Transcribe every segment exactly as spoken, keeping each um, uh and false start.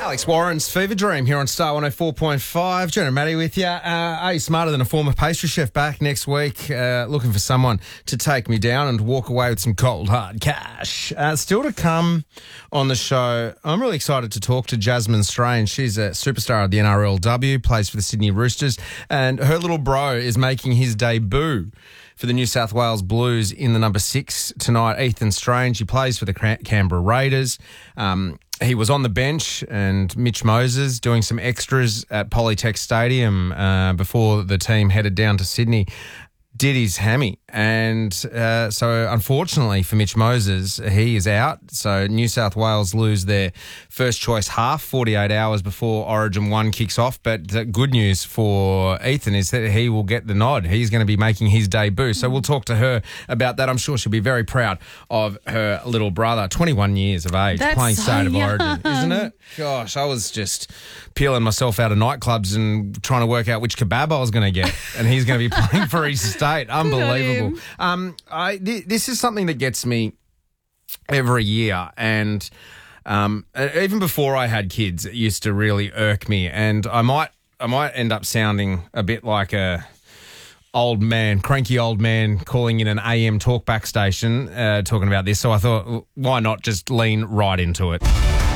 Alex Warren's Fever Dream here on Star one oh four point five. Jenna and Matty with you. Uh, are you smarter than a former pastry chef back next week? Uh, looking for someone to take me down and walk away with some cold, hard cash. Uh, still to come on the show, I'm really excited to talk to Jasmine Strange. She's a superstar of the N R L W, plays for the Sydney Roosters, and her little bro is making his debut for the New South Wales Blues in the number six tonight. Ethan Strange, he plays for the Canberra Raiders. Um, he was on the bench, and Mitch Moses doing some extras at Polytech Stadium uh, before the team headed down to Sydney, did his hammy. And uh, so unfortunately for Mitch Moses, he is out. So New South Wales lose their first choice half forty-eight hours before Origin one kicks off. But the good news for Ethan is that he will get the nod. He's going to be making his debut. So we'll talk to her about that. I'm sure she'll be very proud of her little brother, twenty-one years of age, That's playing so State of young. Origin, isn't it? Gosh, I was just peeling myself out of nightclubs and trying to work out which kebab I was going to get. And he's going to be playing for his state. Unbelievable. Um, I th- this is something that gets me every year, and um, even before I had kids, it used to really irk me. And I might, I might end up sounding a bit like a old man, cranky old man, calling in an A M talkback station uh, talking about this. So I thought, why not just lean right into it?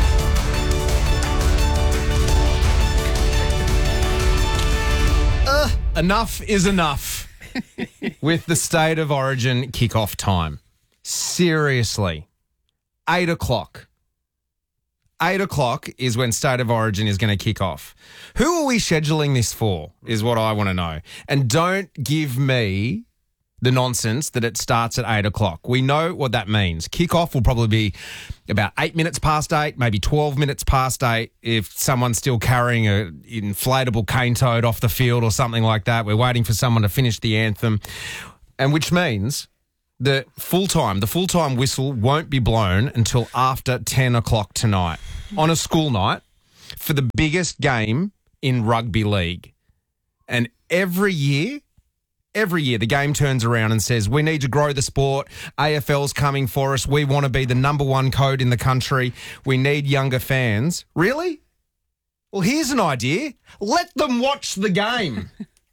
uh, enough is enough. With the State of Origin kickoff time. Seriously. Eight o'clock. Eight o'clock is when State of Origin is going to kick off. Who are we scheduling this for is what I want to know. And don't give me the nonsense that it starts at eight o'clock. We know what that means. Kickoff will probably be about eight minutes past eight, maybe twelve minutes past eight if someone's still carrying an inflatable cane toad off the field or something like that. We're waiting for someone to finish the anthem, and which means the full-time, the full-time whistle won't be blown until after ten o'clock tonight on a school night for the biggest game in rugby league. And every year, Every year the game turns around and says, we need to grow the sport. A F L's coming for us. We want to be the number one code in the country. We need younger fans. Really? Well, here's an idea. Let them watch the game.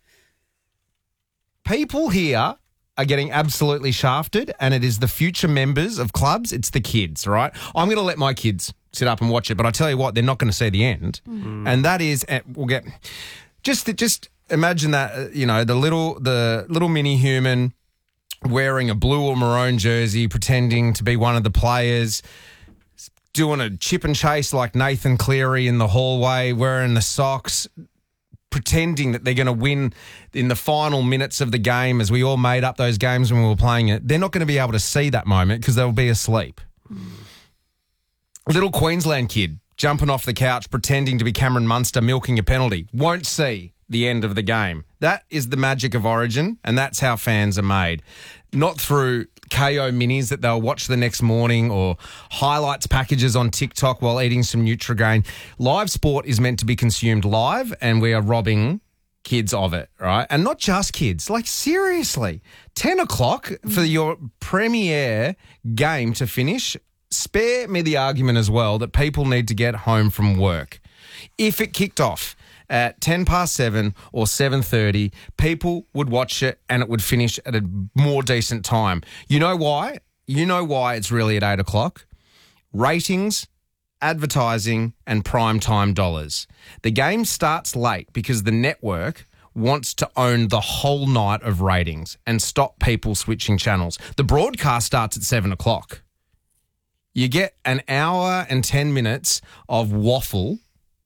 People here are getting absolutely shafted, and it is the future members of clubs. It's the kids, right? I'm going to let my kids sit up and watch it, but I tell you what, they're not going to see the end. Mm. And that is, we'll get just, just, imagine that, you know, the little the little mini human wearing a blue or maroon jersey, pretending to be one of the players, doing a chip and chase like Nathan Cleary in the hallway, wearing the socks, pretending that they're going to win in the final minutes of the game as we all made up those games when we were playing it. They're not going to be able to see that moment because they'll be asleep. Mm. Little Queensland kid jumping off the couch, pretending to be Cameron Munster, milking a penalty, won't see the end of the game. That is the magic of Origin, and that's how fans are made. Not through K O minis that they'll watch the next morning or highlights packages on TikTok while eating some Nutrigrain. Live sport is meant to be consumed live, and we are robbing kids of it, right? And not just kids. Like, seriously, ten o'clock for your premiere game to finish. Spare me the argument as well that people need to get home from work. If it kicked off at ten past seven or seven thirty, people would watch it and it would finish at a more decent time. You know why? You know why it's really at eight o'clock? Ratings, advertising, and prime time dollars. The game starts late because the network wants to own the whole night of ratings and stop people switching channels. The broadcast starts at seven o'clock. You get an hour and ten minutes of waffle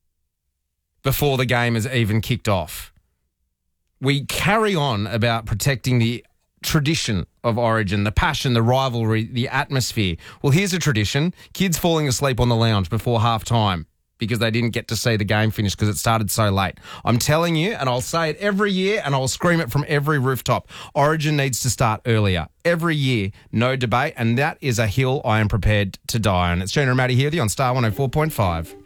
before the game has even kicked off. We carry on about protecting the tradition of Origin, the passion, the rivalry, the atmosphere. Well, here's a tradition. Kids falling asleep on the lounge before half-time because they didn't get to see the game finish because it started so late. I'm telling you, and I'll say it every year, and I'll scream it from every rooftop, Origin needs to start earlier. Every year, no debate, and that is a hill I am prepared to die on. It's Gina and Matty here with you on Star one oh four point five.